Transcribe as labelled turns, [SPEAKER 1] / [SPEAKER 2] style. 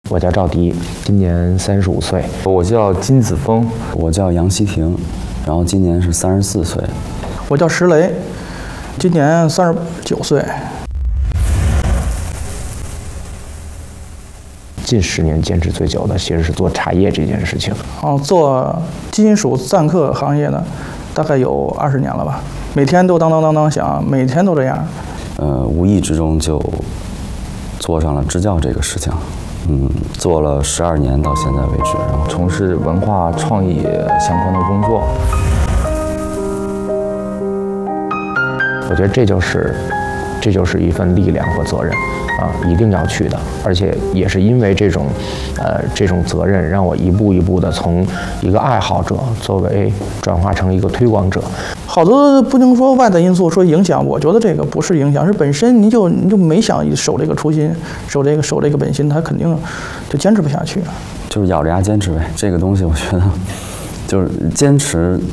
[SPEAKER 1] 我叫赵迪，今年35岁。
[SPEAKER 2] 我叫金子峰，
[SPEAKER 3] 我叫杨希婷，然后今年是34岁。
[SPEAKER 4] 我叫石雷，今年39岁。
[SPEAKER 1] 近10年坚持最久的其实是做茶叶这件事情。
[SPEAKER 4] 做金属赞刻行业的，大概有20年了吧，每天都当当当当响，每天都这样。
[SPEAKER 3] 无意之中就做上了支教这个事情，做了12年到现在为止，然后
[SPEAKER 2] 从事文化创意相关的工作。
[SPEAKER 1] 我觉得这就是一份力量和责任一定要去的，而且也是因为这种责任，让我一步一步的从一个爱好者作为转化成一个推广者。
[SPEAKER 4] 好多不能说外在因素说影响，我觉得这个不是影响，是本身你就没想守这个初心，守这个本心，他肯定就坚持不下去。
[SPEAKER 3] 就是咬着牙坚持呗，这个东西我觉得就是坚持。